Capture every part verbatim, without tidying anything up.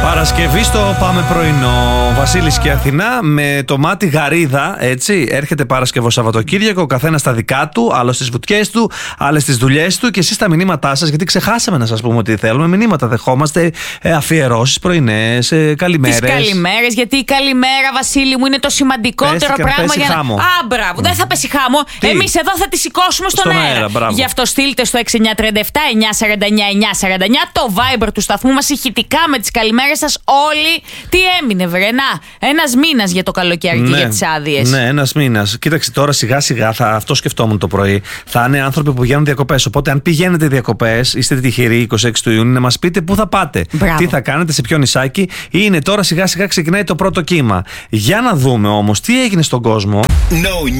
Παρασκευή στο Πάμε Πρωινό. Βασίλης και Αθηνά με το μάτι γαρίδα, έτσι. Έρχεται Παρασκευό Σαββατοκύριακο, ο καθένας στα δικά του, άλλος στις βουτιές του, άλλες στις δουλειές του και εσείς τα μηνύματά σας, γιατί ξεχάσαμε να σας πούμε ότι θέλουμε. Μηνύματα δεχόμαστε, ε, αφιερώσεις πρωινές, ε, καλημέρες. Τις καλημέρες, γιατί η καλημέρα, Βασίλη μου, είναι το σημαντικότερο Πέσει, πράγμα για χάμω. να. Α, μπράβο, mm. δεν θα πέσει χάμω. Εμείς εδώ θα τη σηκώσουμε στον, στον αέρα. αέρα Γι' αυτό στείλτε στο έξι εννιά τρία επτά εννιά τέσσερα εννιά εννιά τέσσερα εννιά το Viber του σταθμού μας ηχητικά με τις καλημέρες σας όλοι. Τι έμεινε, βρε, να, ένας μήνας για το καλοκαίρι και ναι, για τις άδειες. Ναι, ένας μήνας. Κοίταξε τώρα σιγά σιγά, θα, αυτό σκεφτόμουν το πρωί. Θα είναι άνθρωποι που πηγαίνουν διακοπές. Οπότε, αν πηγαίνετε διακοπές, είστε τυχεροί είκοσι έξι του Ιούνιου, να μας πείτε πού θα πάτε. Μπράβο. Τι θα κάνετε, σε ποιο νησάκι. Είναι τώρα σιγά σιγά ξεκινάει το πρώτο κύμα. Για να δούμε όμως τι έγινε στον κόσμο. No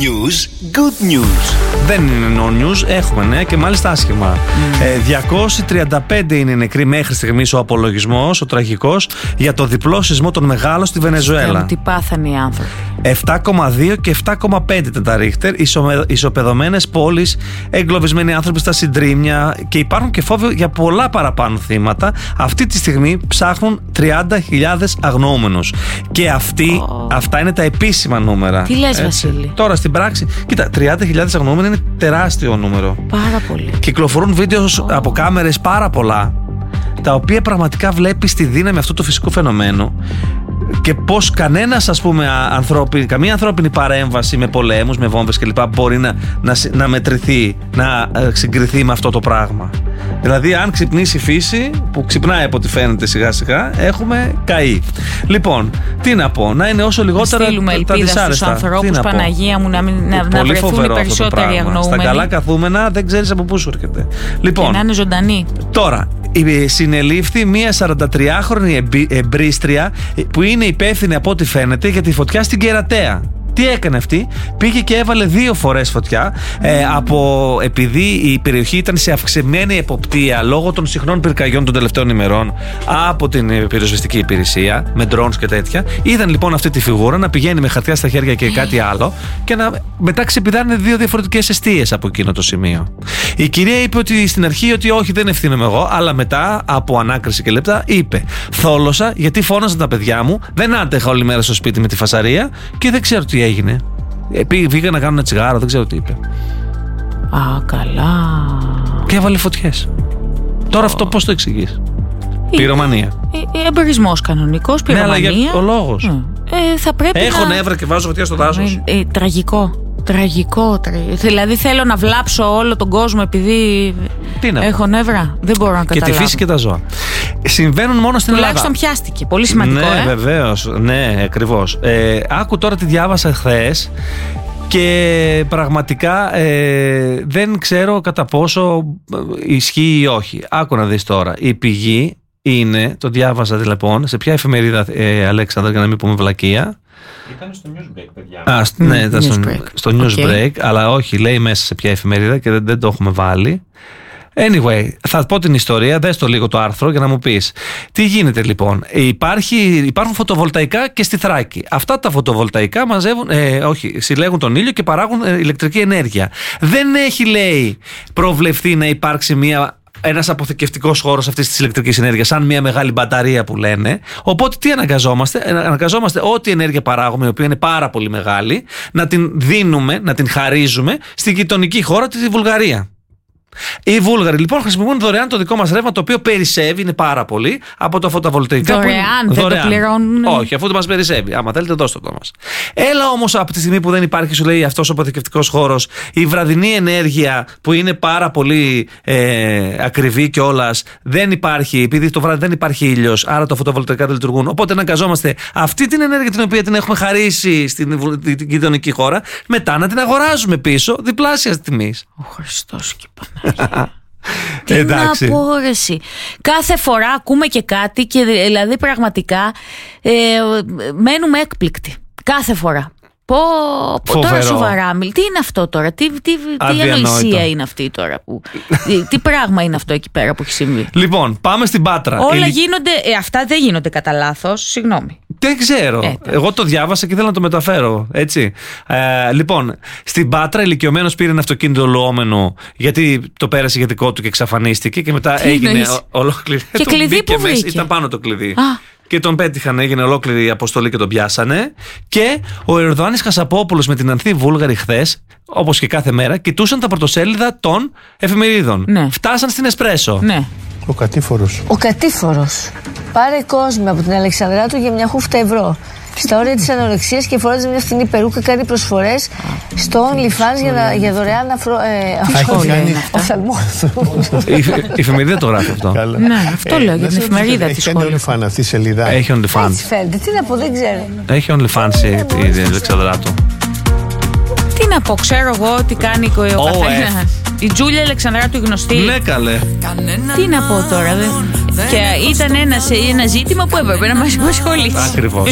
news, good news. Δεν είναι no news, έχουμε ναι, και μάλιστα άσχημα. Mm. Ε, διακόσιοι τριάντα πέντε είναι νεκροί μέχρι στιγμής ο απολογισμός, ο τραγικός, για το διπλό σεισμό των μεγάλων στη Βενεζουέλα. Τι πάθανε οι άνθρωποι. επτά κόμμα δύο και επτά κόμμα πέντε ήταν τα Ρίχτερ, ισοπεδωμένες πόλεις, εγκλωβισμένοι άνθρωποι στα συντρίμμια και υπάρχουν και φόβοι για πολλά παραπάνω θύματα. Αυτή τη στιγμή ψάχνουν τριάντα χιλιάδες αγνοούμενους. Και αυτοί, oh. αυτά είναι τα επίσημα νούμερα. Τι λες, Βασίλη? Τώρα στην πράξη, κοίτα, τριάντα χιλιάδες αγνοούμενοι είναι τεράστιο νούμερο. Πάρα πολύ. Κυκλοφορούν βίντεο oh. από κάμερες πάρα πολλά, τα οποία πραγματικά βλέπεις τη δύναμη αυτού του φυσικού φαινομένου και πως κανένας, ας πούμε, ανθρώπι, καμία ανθρώπινη παρέμβαση με πολέμους, με βόμβες κλπ. Μπορεί να, να, να μετρηθεί, να συγκριθεί με αυτό το πράγμα. Δηλαδή, αν ξυπνήσει η φύση, που ξυπνάει από ό,τι φαίνεται σιγά σιγά, έχουμε καεί. Λοιπόν, τι να πω, να είναι όσο λιγότερα τα δυσάρεστα. Στους ανθρώπους, Παναγία μου, να, μην, να, να βρεθούν οι περισσότεροι αγνοούμενοι. Στα καλά καθούμενα δεν ξέρεις από πού σου έρχεται. Λοιπόν, και να είναι ζωντανή. Τώρα, συνελήφθη μία σαραντατριάχρονη εμπρίστρια που είναι υπεύθυνη από ό,τι φαίνεται για τη φωτιά στην Κερατέα. Τι έκανε αυτή? Πήγε και έβαλε δύο φορές φωτιά ε, από, επειδή η περιοχή ήταν σε αυξημένη εποπτεία λόγω των συχνών πυρκαγιών των τελευταίων ημερών από την πυροσβεστική υπηρεσία με drones και τέτοια. Είδαν λοιπόν αυτή τη φιγούρα να πηγαίνει με χαρτιά στα χέρια και κάτι άλλο και να μετά ξεπηδάνε δύο διαφορετικές εστίες από εκείνο το σημείο. Η κυρία είπε ότι στην αρχή ότι όχι, δεν ευθύνομαι εγώ, αλλά μετά από ανάκριση και λεπτά είπε: θόλωσα γιατί φώναζαν τα παιδιά μου, δεν άντεχα όλη μέρα στο σπίτι με τη φασαρία και δεν ξέρω τι έγινε. Βγήκα να κάνω ένα τσιγάρο, δεν ξέρω τι είπε. Α, καλά. Και έβαλε φωτιές. Τώρα αυτό πώς το εξηγείς? Πυρομανία. Ε, εμπορισμός κανονικός, πυρομανία. Ναι, αλλά για ο λόγος. Ε, θα πρέπει Έχω να... νεύρα και βάζω φωτιά στο δάσος. Ε, ε, τραγικό. Τραγικό. Τρα... Δηλαδή θέλω να βλάψω όλο τον κόσμο επειδή έχω νεύρα. Δεν μπορώ να καταλάβω. Και τη φύση και τα ζώα. Συμβαίνουν μόνο στην Ελλάδα. Τουλάχιστον πιάστηκε. Πολύ σημαντικό. Ναι, ε? βεβαίως. Ναι, ακριβώς. Ε, άκου τώρα τι διάβασα χθες. Και πραγματικά ε, δεν ξέρω κατά πόσο ισχύει ή όχι. Άκου να δεις τώρα. Η πηγή είναι, το διάβασα λοιπόν, σε ποια εφημερίδα, ε, Αλέξανδρα, για να μην πούμε βλακεία. Ήταν στο Newsbreak, παιδιά. Α, ναι, ήταν στο, Newsbreak. στο Newsbreak, okay. Αλλά όχι, λέει μέσα σε ποια εφημερίδα και δεν, δεν το έχουμε βάλει. Anyway, θα πω την ιστορία, δες το λίγο το άρθρο για να μου πεις. Τι γίνεται λοιπόν? Υπάρχει, υπάρχουν φωτοβολταϊκά και στη Θράκη. Αυτά τα φωτοβολταϊκά μαζεύουν, ε, όχι, συλλέγουν τον ήλιο και παράγουν ε, ηλεκτρική ενέργεια. Δεν έχει, λέει, προβλεφθεί να υπάρξει μια... ένας αποθηκευτικός χώρος αυτής της ηλεκτρικής ενέργειας, σαν μια μεγάλη μπαταρία που λένε. Οπότε τι αναγκαζόμαστε? Αναγκαζόμαστε ό,τι ενέργεια παράγουμε, η οποία είναι πάρα πολύ μεγάλη, να την δίνουμε, να την χαρίζουμε στην γειτονική χώρα, τη Βουλγαρία. Οι Βούλγαροι λοιπόν χρησιμοποιούν δωρεάν το δικό μας ρεύμα, το οποίο περισσεύει, είναι πάρα πολύ, από τα φωτοβολταϊκά. Δωρεάν, που είναι... δεν το πληρώνουν. Όχι, αφού το μας περισσεύει. Άμα θέλετε, δώστε το μας. Έλα όμως από τη στιγμή που δεν υπάρχει, σου λέει, αυτός ο αποθηκευτικός χώρος, η βραδινή ενέργεια που είναι πάρα πολύ ε, ακριβή κιόλας, δεν υπάρχει, επειδή το βράδυ δεν υπάρχει ήλιος, άρα τα φωτοβολταϊκά δεν λειτουργούν. Οπότε αναγκαζόμαστε αυτή την ενέργεια την οποία την έχουμε χαρίσει στην γειτονική χώρα, μετά να την αγοράζουμε πίσω διπλάσια τιμής. Ο Χριστός και Παναγία. Τι να πω, ρε. Κάθε φορά ακούμε και κάτι και δηλαδή πραγματικά ε, μένουμε έκπληκτοι. Κάθε φορά. Πω, πω τώρα σοβαρά μιλ. Τι είναι αυτό τώρα? Τι, τι, τι ανοησία είναι αυτή τώρα που, τι, τι πράγμα είναι αυτό εκεί πέρα που έχει συμβεί? Λοιπόν, πάμε στην Πάτρα. Όλα Ελι... γίνονται, ε, αυτά δεν γίνονται κατά λάθος. Συγγνώμη. Δεν ξέρω. Ε, Εγώ το διάβασα και θέλω να το μεταφέρω. Έτσι. Ε, λοιπόν, στην Πάτρα ηλικιωμένος πήρε ένα αυτοκίνητο λουόμενο γιατί το πέρασε για δικό του και εξαφανίστηκε και μετά τι έγινε ολόκληρη. Και κλειδί που βρήκε? Ήταν πάνω το κλειδί. Α. Και τον πέτυχαν, έγινε ολόκληρη η αποστολή και τον πιάσανε. Και ο Ιορδάνης Χασαπόπουλος με την Ανθή Βούλγαρη χθες, όπως και κάθε μέρα, κοιτούσαν τα πρωτοσέλιδα των εφημερίδων. Ναι. Φτάσαν στην Εσπρέσο. Ναι. Ο κατήφορος. Ο κατήφορος. Πάρε κόσμο από την Αλεξανδράτου για μια χούφτα ευρώ. Στα όρια της ανορεξίας και φορώντας μια φθηνή περούκα, κάνει προσφορές στο OnlyFans για, να, για δωρεάν αφρο, ε, σχόλια είναι αυτά. οφθαλμός. Η, η εφημερίδα το γράφει αυτό. Καλά. Ναι, αυτό λέω για την εφημερίδα της Έχει κάνει σχόλια. OnlyFans αυτή η σελίδα. Έχει OnlyFans. Έτσι φαίνεται, τι να πω, δεν ξέρω. Έχει OnlyFans η, η Αλεξανδράτου. Τι να πω, ξέρω εγώ τι κάνει ο, ο Ο, καθένας. Η Τζούλια Αλεξανδράτου η γνωστή. Ναι, καλέ. Τι να πω τώρα. Δε. Και ήταν ένα, ένα ζήτημα που έπρεπε να μας απασχολήσει. Ακριβώς.